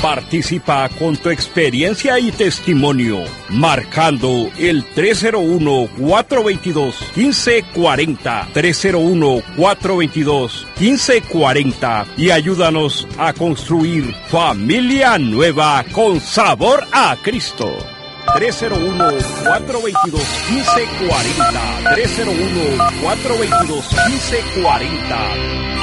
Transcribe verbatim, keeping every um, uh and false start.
Participa con tu experiencia y testimonio, marcando el tres cero uno, cuatro dos dos, uno cinco cuatro cero, tres cero uno, cuatro dos dos, uno cinco cuatro cero, y ayúdanos a construir familia nueva con sabor a Cristo. tres cero uno, cuatro dos dos, uno cinco cuatro cero, tres cero uno, cuatro dos dos, uno cinco cuatro cero.